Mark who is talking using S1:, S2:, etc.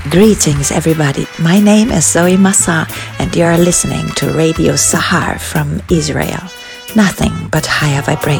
S1: Greetings, everybody. My name is Zoe Massa, and you are listening to Radio Sahar from Israel. Nothing but higher vibration.